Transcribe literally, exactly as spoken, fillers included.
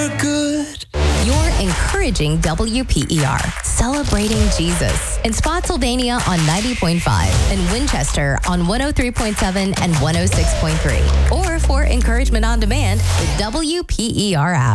Good. You're encouraging W P E R, celebrating Jesus in Spotsylvania on ninety point five and Winchester on one oh three point seven and one oh six point three. Or for encouragement on demand, the W P E R app.